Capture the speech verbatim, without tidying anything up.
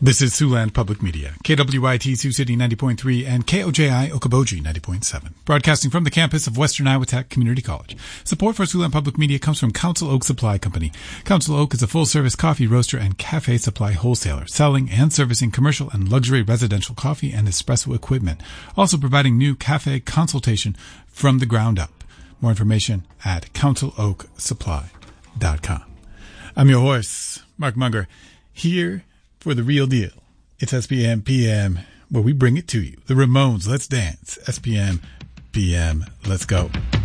This is Siouxland Public Media, K W I T Sioux City ninety point three and K O J I Okoboji ninety point seven, broadcasting from the campus of Western Iowa Tech Community College. Support for Siouxland Public Media comes from Council Oak Supply Company. Council Oak is a full-service coffee roaster and cafe supply wholesaler, selling and servicing commercial and luxury residential coffee and espresso equipment, also providing new cafe consultation from the ground up. More information at council oak supply dot com. I'm your host, Mark Munger, here for the real deal. It's S P M P M, where we bring it to you. The Ramones, Let's Dance. S P M P M, let's go.